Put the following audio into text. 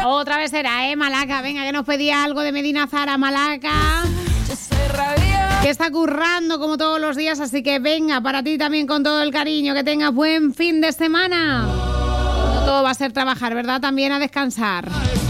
Otra vez será, Malaca. Venga, que nos pedía algo de Medina Zara, Malaca. Que está currando como todos los días, así que venga, para ti también con todo el cariño. Que tengas buen fin de semana. No todo va a ser trabajar, ¿verdad? También a descansar.